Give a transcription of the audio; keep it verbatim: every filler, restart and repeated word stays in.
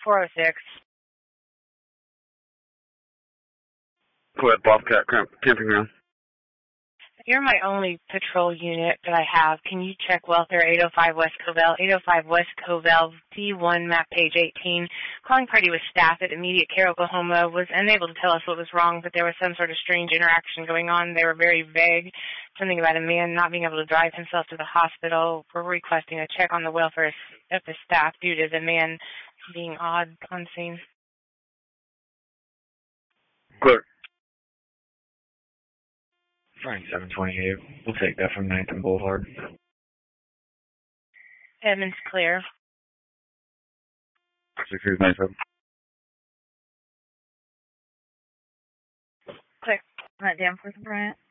four oh six. Quit Bobcat camp, Camping Ground. You're my only patrol unit that I have. Can you check welfare eight oh five West Covell, eight oh five West Covell, D one, map page eighteen. Calling party with staff at Immediate Care, Oklahoma, was unable to tell us what was wrong, but there was some sort of strange interaction going on. They were very vague. Something about a man not being able to drive himself to the hospital. We're requesting a check on the welfare of the staff due to the man being odd on scene. Clear. Frank seven twenty-eight. We'll take that from Nathan Boulevard. Edmonds clear. six three nine seven. Clear. Right down for the Bryant.